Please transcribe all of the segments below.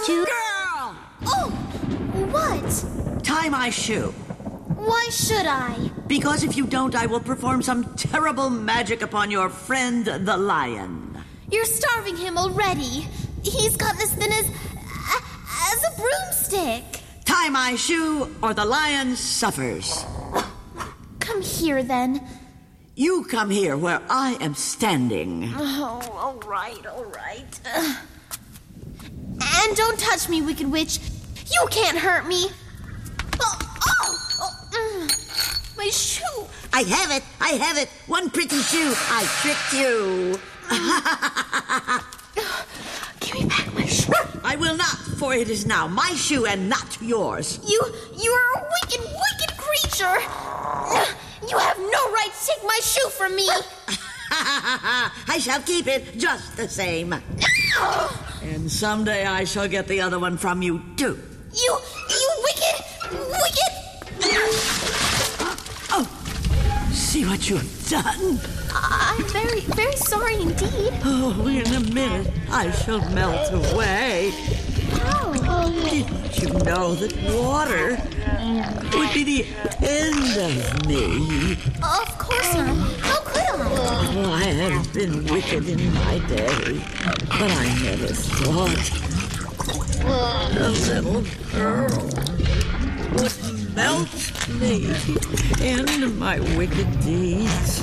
to... Girl! Oh! What? Tie my shoe. Why should I? Because if you don't, I will perform some terrible magic upon your friend, the lion. You're starving him already. He's gotten as thin as a broomstick. Tie my shoe, or the lion suffers. Come here, then. You come here where I am standing. Oh, all right. And don't touch me, Wicked Witch. You can't hurt me. My shoe. I have it. One pretty shoe. I tricked you. Give me back my shoe. I will not, for it is now my shoe and not yours. You are a wicked creature. You have no right to take my shoe from me. I shall keep it just the same. And someday I shall get the other one from you, too. You wicked. Oh, see what you have done. I'm very, very sorry indeed. Oh, in a minute I shall melt away. How? Didn't you know that water would be the end of me? Of course not. How could I? Oh, I have been wicked in my day, but I never thought a little girl would melt me into my wicked deeds.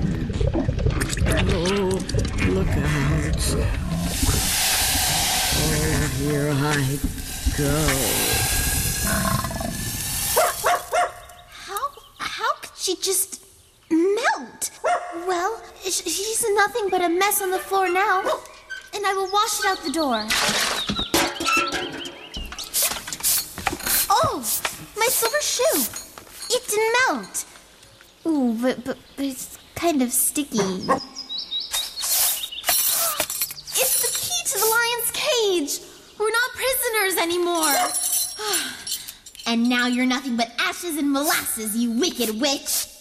Oh, look out. Oh, here I go. How could she just melt? Well, she's nothing but a mess on the floor now, and I will wash it out the door. Oh, my silver shoe. It didn't melt. Ooh, but it's kind of sticky. It's the key to the lion's cage. We're not prisoners anymore. And now you're nothing but ashes and molasses, you wicked witch.